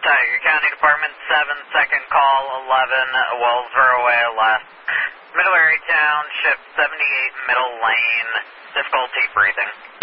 Tiger County Department 7, second call, 11, Wells Roadway left. Middle area town, ship 78, middle lane, difficulty breathing.